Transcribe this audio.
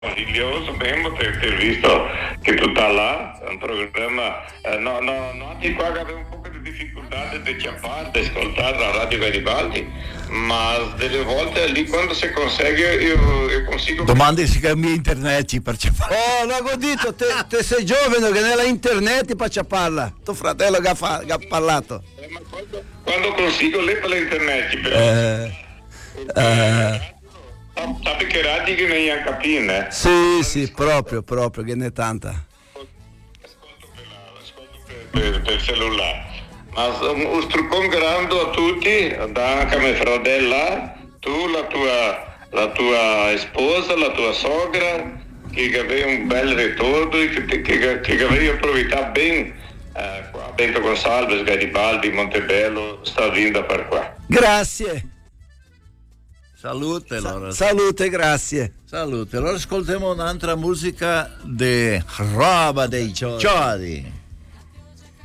meraviglioso, abbiamo visto che tu sta là, è un programma, no, di qua che avevo un po' di difficoltà di chiappare, di ascoltare la radio Garibaldi, ma delle volte lì quando si consegue io consigo... Domande se cambia internet per ciappare. Oh, l'ho detto, te sei giovane che nella internet per ciapparla. Tuo fratello che ha parlato. Ma quando consigo lì per l'internet, sappi che radio che non ha capito, Sì, proprio, che ne è tanta. Ascolto per cellulare. Ma un truccone grande a tutti, anche a mia fratella, tu, la tua sposa, la tua sogra, che avevi un bel ritorno, che avevi approfittato bene qua, Bento Gonçalves, Garibaldi, Montebello, sta vinda per qua. Grazie. Salute, allora. Salute, grazie. Salute. Allora ascoltiamo un'altra musica di roba dei Ciodi.